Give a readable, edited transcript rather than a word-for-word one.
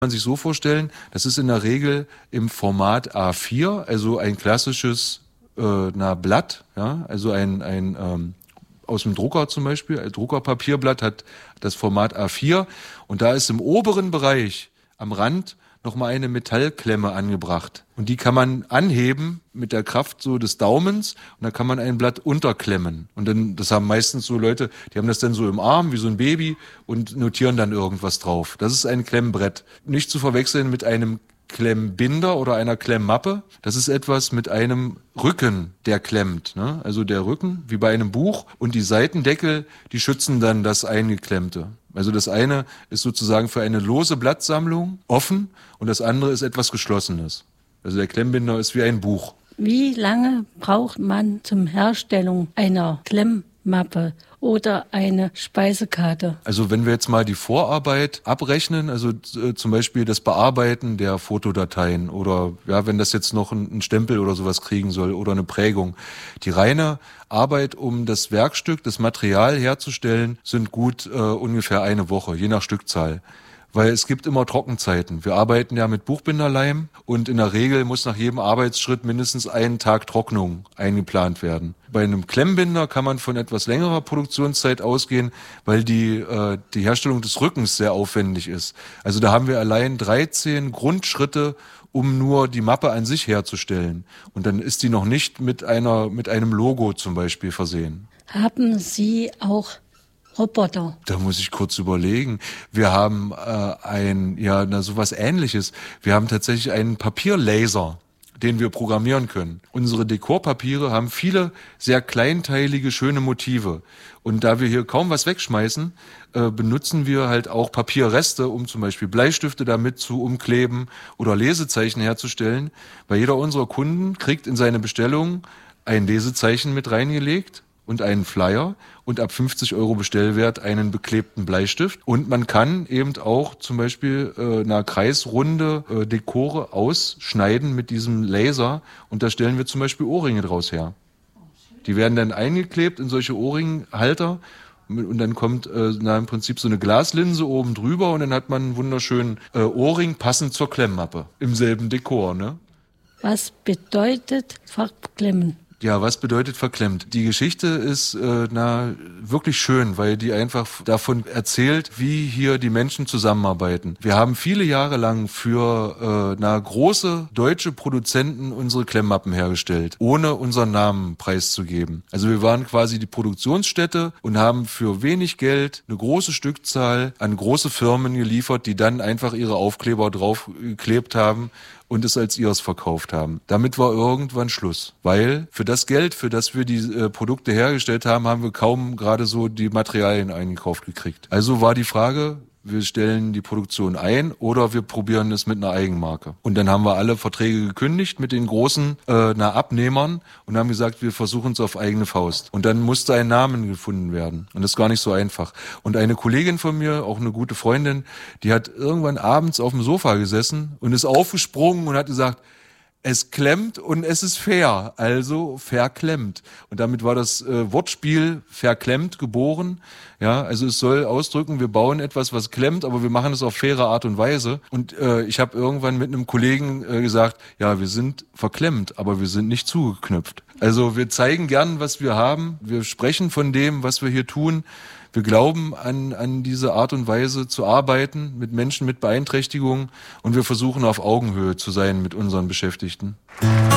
Man sich so vorstellen, das ist in der Regel im Format A4, also ein klassisches Blatt, ja, also ein aus dem Drucker zum Beispiel, ein Druckerpapierblatt hat das Format A4 und da ist im oberen Bereich am Rand nochmal eine Metallklemme angebracht. Und die kann man anheben mit der Kraft so des Daumens und da kann man ein Blatt unterklemmen. Und dann, das haben meistens so Leute, die haben das dann so im Arm wie so ein Baby und notieren dann irgendwas drauf. Das ist ein Klemmbrett. Nicht zu verwechseln mit einem Klemmbinder oder einer Klemmmappe. Das ist etwas mit einem Rücken, der klemmt, ne? Also der Rücken, wie bei einem Buch, und die Seitendeckel, die schützen dann das Eingeklemmte. Also das eine ist sozusagen für eine lose Blattsammlung offen und das andere ist etwas Geschlossenes. Also der Klemmbinder ist wie ein Buch. Wie lange braucht man zum Herstellung einer Klemmmappe oder eine Speisekarte? Also wenn wir jetzt mal die Vorarbeit abrechnen, also zum Beispiel das Bearbeiten der Fotodateien oder ja, wenn das jetzt noch ein Stempel oder sowas kriegen soll oder eine Prägung. Die reine Arbeit, um das Werkstück, das Material herzustellen, sind gut ungefähr eine Woche, je nach Stückzahl. Weil es gibt immer Trockenzeiten. Wir arbeiten ja mit Buchbinderleim und in der Regel muss nach jedem Arbeitsschritt mindestens einen Tag Trocknung eingeplant werden. Bei einem Klemmbinder kann man von etwas längerer Produktionszeit ausgehen, weil die Herstellung des Rückens sehr aufwendig ist. Also da haben wir allein 13 Grundschritte, um nur die Mappe an sich herzustellen. Und dann ist die noch nicht mit einem Logo zum Beispiel versehen. Haben Sie auch Roboter? Da muss ich kurz überlegen. Wir haben sowas Ähnliches. Wir haben tatsächlich einen Papierlaser, den wir programmieren können. Unsere Dekorpapiere haben viele sehr kleinteilige, schöne Motive. Und da wir hier kaum was wegschmeißen, benutzen wir halt auch Papierreste, um zum Beispiel Bleistifte damit zu umkleben oder Lesezeichen herzustellen. Weil jeder unserer Kunden kriegt in seine Bestellung ein Lesezeichen mit reingelegt und einen Flyer und ab 50 € Bestellwert einen beklebten Bleistift. Und man kann eben auch zum Beispiel eine kreisrunde Dekore ausschneiden mit diesem Laser und da stellen wir zum Beispiel Ohrringe draus her. Die werden dann eingeklebt in solche Ohrringhalter und dann kommt im Prinzip so eine Glaslinse oben drüber und dann hat man einen wunderschönen Ohrring passend zur Klemmmappe im selben Dekor, ne? Was bedeutet verklemmen? Ja, was bedeutet verklemmt? Die Geschichte ist wirklich schön, weil die einfach davon erzählt, wie hier die Menschen zusammenarbeiten. Wir haben viele Jahre lang für große deutsche Produzenten unsere Klemmmappen hergestellt, ohne unseren Namen preiszugeben. Also wir waren quasi die Produktionsstätte und haben für wenig Geld eine große Stückzahl an große Firmen geliefert, die dann einfach ihre Aufkleber draufgeklebt haben und es als ihres verkauft haben. Damit war irgendwann Schluss, weil für das Geld, für das wir die Produkte hergestellt haben, haben wir kaum gerade so die Materialien eingekauft gekriegt. Also war die Frage, wir stellen die Produktion ein oder wir probieren es mit einer Eigenmarke. Und dann haben wir alle Verträge gekündigt mit den großen Abnehmern und haben gesagt, wir versuchen es auf eigene Faust. Und dann musste ein Name gefunden werden. Und das ist gar nicht so einfach. Und eine Kollegin von mir, auch eine gute Freundin, die hat irgendwann abends auf dem Sofa gesessen und ist aufgesprungen und hat gesagt, es klemmt und es ist fair, also verklemmt. Und damit war das Wortspiel verklemmt geboren. Ja, also es soll ausdrücken, wir bauen etwas, was klemmt, aber wir machen es auf faire Art und Weise. Und ich habe irgendwann mit einem Kollegen gesagt, ja, wir sind verklemmt, aber wir sind nicht zugeknüpft. Also wir zeigen gern, was wir haben. Wir sprechen von dem, was wir hier tun. Wir glauben an diese Art und Weise zu arbeiten mit Menschen mit Beeinträchtigungen und wir versuchen auf Augenhöhe zu sein mit unseren Beschäftigten.